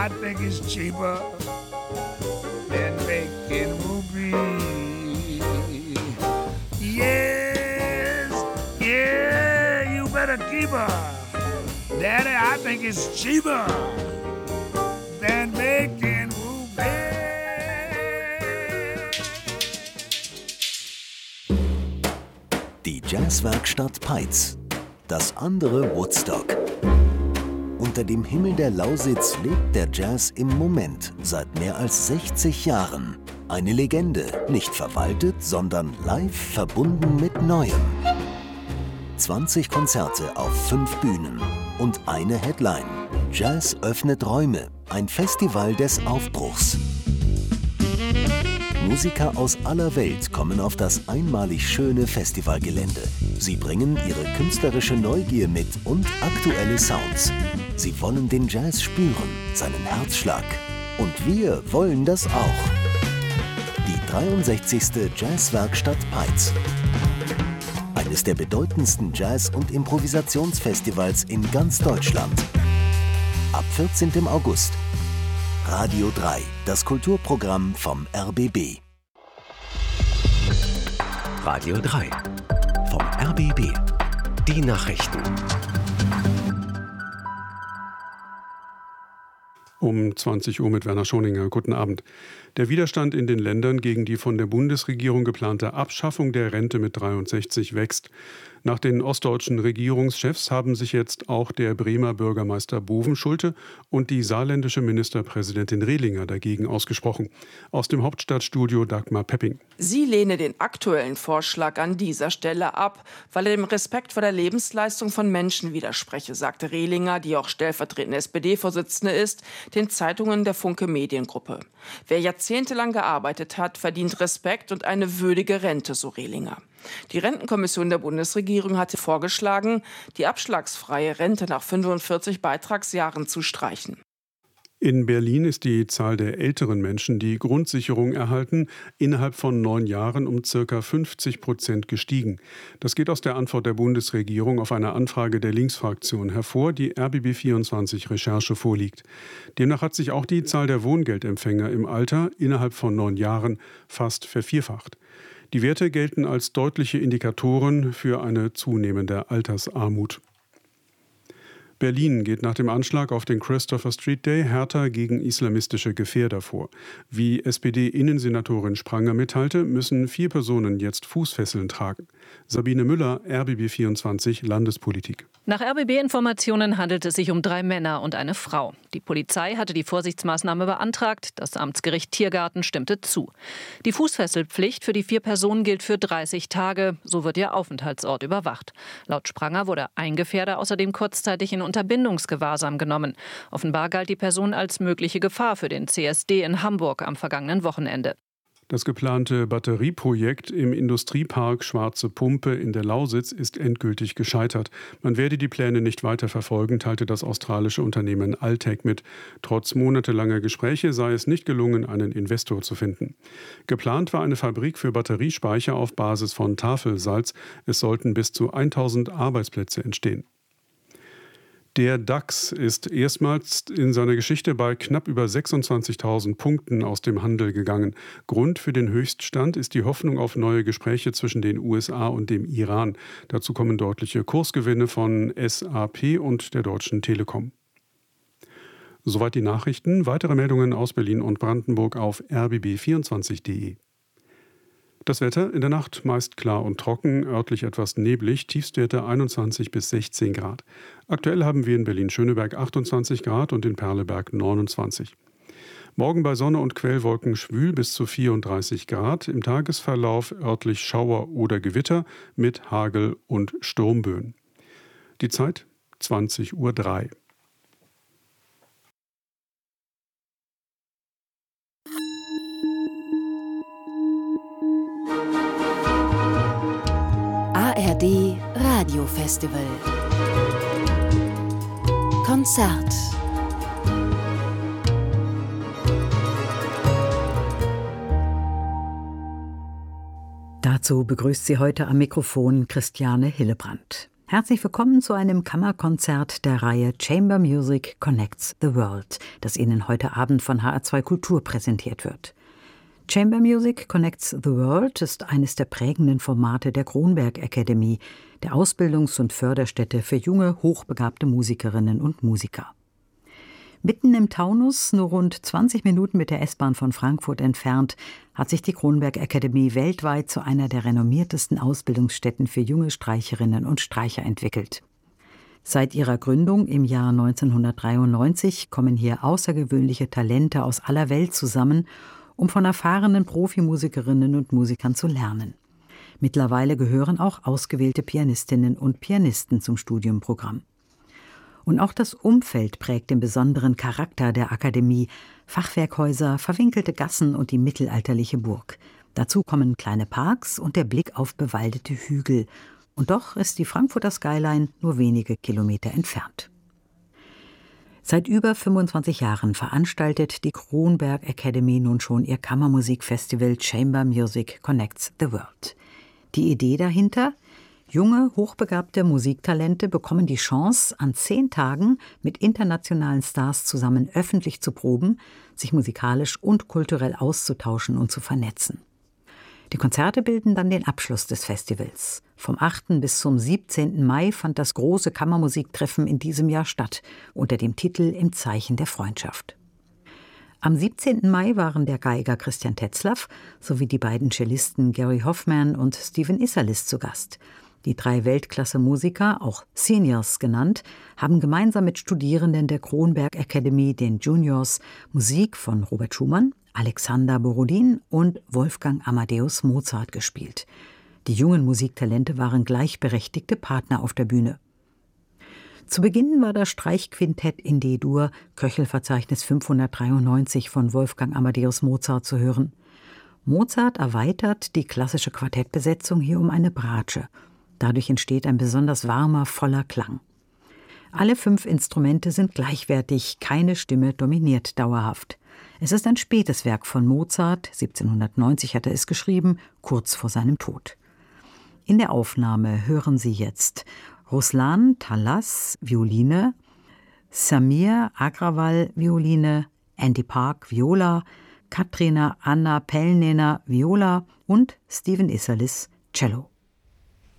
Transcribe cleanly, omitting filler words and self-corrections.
think it's cheaper than making rubies. Yes, yeah, you better keep her. Daddy, I think it's cheaper than making rubies. Die Jazzwerkstatt Peitz. Das andere Woodstock. Unter dem Himmel der Lausitz lebt der Jazz im Moment seit mehr als 60 Jahren. Eine Legende, nicht verwaltet, sondern live verbunden mit Neuem. 20 Konzerte auf 5 Bühnen und eine Headline. Jazz öffnet Räume, ein Festival des Aufbruchs. Musiker aus aller Welt kommen auf das einmalig schöne Festivalgelände. Sie bringen ihre künstlerische Neugier mit und aktuelle Sounds. Sie wollen den Jazz spüren, seinen Herzschlag. Und wir wollen das auch. Die 63. Jazzwerkstatt Peitz. Eines der bedeutendsten Jazz- und Improvisationsfestivals in ganz Deutschland. Ab 14. August. Radio 3, das Kulturprogramm vom RBB. Radio 3 vom RBB. Die Nachrichten. Um 20 Uhr mit Werner Schoninger. Guten Abend. Der Widerstand in den Ländern gegen die von der Bundesregierung geplante Abschaffung der Rente mit 63 wächst. Nach den ostdeutschen Regierungschefs haben sich jetzt auch der Bremer Bürgermeister Bovenschulte und die saarländische Ministerpräsidentin Rehlinger dagegen ausgesprochen. Aus dem Hauptstadtstudio Dagmar Pepping. Sie lehne den aktuellen Vorschlag an dieser Stelle ab, weil er dem Respekt vor der Lebensleistung von Menschen widerspreche, sagte Rehlinger, die auch stellvertretende SPD-Vorsitzende ist, den Zeitungen der Funke Mediengruppe. Wer jahrzehntelang gearbeitet hat, verdient Respekt und eine würdige Rente, so Rehlinger. Die Rentenkommission der Bundesregierung hatte vorgeschlagen, die abschlagsfreie Rente nach 45 Beitragsjahren zu streichen. In Berlin ist die Zahl der älteren Menschen, die Grundsicherung erhalten, innerhalb von 9 Jahren um ca. 50% gestiegen. Das geht aus der Antwort der Bundesregierung auf eine Anfrage der Linksfraktion hervor, die RBB24-Recherche vorliegt. Demnach hat sich auch die Zahl der Wohngeldempfänger im Alter innerhalb von 9 Jahren fast vervierfacht. Die Werte gelten als deutliche Indikatoren für eine zunehmende Altersarmut. Berlin geht nach dem Anschlag auf den Christopher Street Day härter gegen islamistische Gefährder vor. Wie SPD-Innensenatorin Spranger mitteilte, müssen 4 Personen jetzt Fußfesseln tragen. Sabine Müller, RBB24 Landespolitik. Nach RBB-Informationen handelt es sich um 3 Männer und eine Frau. Die Polizei hatte die Vorsichtsmaßnahme beantragt. Das Amtsgericht Tiergarten stimmte zu. Die Fußfesselpflicht für die 4 Personen gilt für 30 Tage. So wird ihr Aufenthaltsort überwacht. Laut Spranger wurde ein Gefährder außerdem kurzzeitig in Unterbindungsgewahrsam genommen. Offenbar galt die Person als mögliche Gefahr für den CSD in Hamburg am vergangenen Wochenende. Das geplante Batterieprojekt im Industriepark Schwarze Pumpe in der Lausitz ist endgültig gescheitert. Man werde die Pläne nicht weiter verfolgen, teilte das australische Unternehmen Altec mit. Trotz monatelanger Gespräche sei es nicht gelungen, einen Investor zu finden. Geplant war eine Fabrik für Batteriespeicher auf Basis von Tafelsalz. Es sollten bis zu 1000 Arbeitsplätze entstehen. Der DAX ist erstmals in seiner Geschichte bei knapp über 26.000 Punkten aus dem Handel gegangen. Grund für den Höchststand ist die Hoffnung auf neue Gespräche zwischen den USA und dem Iran. Dazu kommen deutliche Kursgewinne von SAP und der Deutschen Telekom. Soweit die Nachrichten. Weitere Meldungen aus Berlin und Brandenburg auf rbb24.de. Das Wetter in der Nacht meist klar und trocken, örtlich etwas neblig, Tiefstwerte 21 bis 16 Grad. Aktuell haben wir in Berlin-Schöneberg 28 Grad und in Perleberg 29. Morgen bei Sonne und Quellwolken schwül bis zu 34 Grad, im Tagesverlauf örtlich Schauer oder Gewitter mit Hagel und Sturmböen. Die Zeit 20:03 Uhr. ARD Radiofestival Konzert. Dazu begrüßt sie heute am Mikrofon Christiane Hillebrand. Herzlich willkommen zu einem Kammerkonzert der Reihe Chamber Music Connects the World, das Ihnen heute Abend von HR2 Kultur präsentiert wird. Chamber Music Connects the World ist eines der prägenden Formate der Kronberg Academy, der Ausbildungs- und Förderstätte für junge, hochbegabte Musikerinnen und Musiker. Mitten im Taunus, nur rund 20 Minuten mit der S-Bahn von Frankfurt entfernt, hat sich die Kronberg Academy weltweit zu einer der renommiertesten Ausbildungsstätten für junge Streicherinnen und Streicher entwickelt. Seit ihrer Gründung im Jahr 1993 kommen hier außergewöhnliche Talente aus aller Welt zusammen, um von erfahrenen Profimusikerinnen und Musikern zu lernen. Mittlerweile gehören auch ausgewählte Pianistinnen und Pianisten zum Studienprogramm. Und auch das Umfeld prägt den besonderen Charakter der Akademie. Fachwerkhäuser, verwinkelte Gassen und die mittelalterliche Burg. Dazu kommen kleine Parks und der Blick auf bewaldete Hügel. Und doch ist die Frankfurter Skyline nur wenige Kilometer entfernt. Seit über 25 Jahren veranstaltet die Kronberg Academy nun schon ihr Kammermusikfestival Chamber Music Connects the World. Die Idee dahinter? Junge, hochbegabte Musiktalente bekommen die Chance, an 10 Tagen mit internationalen Stars zusammen öffentlich zu proben, sich musikalisch und kulturell auszutauschen und zu vernetzen. Die Konzerte bilden dann den Abschluss des Festivals. Vom 8. bis zum 17. Mai fand das große Kammermusiktreffen in diesem Jahr statt, unter dem Titel Im Zeichen der Freundschaft. Am 17. Mai waren der Geiger Christian Tetzlaff sowie die beiden Cellisten Gary Hoffman und Steven Isserlis zu Gast. Die 3 Weltklasse-Musiker, auch Seniors genannt, haben gemeinsam mit Studierenden der Kronberg Academy, den Juniors, Musik von Robert Schumann, Alexander Borodin und Wolfgang Amadeus Mozart gespielt. Die jungen Musiktalente waren gleichberechtigte Partner auf der Bühne. Zu Beginn war das Streichquintett in D-Dur, Köchelverzeichnis 593 von Wolfgang Amadeus Mozart zu hören. Mozart erweitert die klassische Quartettbesetzung hier um eine Bratsche. Dadurch entsteht ein besonders warmer, voller Klang. Alle 5 Instrumente sind gleichwertig, keine Stimme dominiert dauerhaft. Es ist ein spätes Werk von Mozart, 1790 hat er es geschrieben, kurz vor seinem Tod. In der Aufnahme hören Sie jetzt Ruslan Talas, Violine, Samir Agrawal, Violine, Andy Park, Viola, Katrina Anna Pellnener, Viola und Steven Isserlis, Cello.